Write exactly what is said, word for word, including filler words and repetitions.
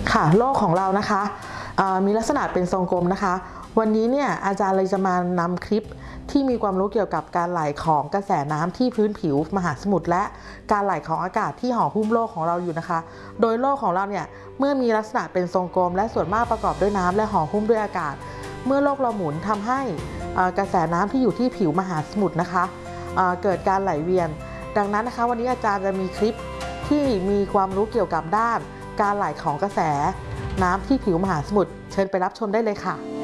ค่ะโลกของเรานะคะมีลักษณะเป็นทรงกลมนะคะวันนี้เนี่ยอาจารย์เลยจะมานำคลิปที่มีความรู้เกี่ยวกับการไหลของกระแสน้ำที่พื้นผิวมหาสมุทรและการไหลของอากาศที่ห่อหุ้มโลกของเราอยู่นะคะโดยโลกของเราเนี่ยเมื่อมีลักษณะเป็นทรงกลมและส่วนมากประกอบด้วยน้ำและห่อหุ้มด้วยอากาศเมื่อโลกเราหมุนทำให้กระแสน้ำที่อยู่ที่ผิวมหาสมุทรนะคะเกิดการไหลเวียนดังนั้นนะคะวันนี้อาจารย์จะมีคลิปที่มีความรู้เกี่ยวกับด้านการไหลของกระแสน้ำที่ผิวมหาสมุทรเชิญไปรับชมได้เลยค่ะ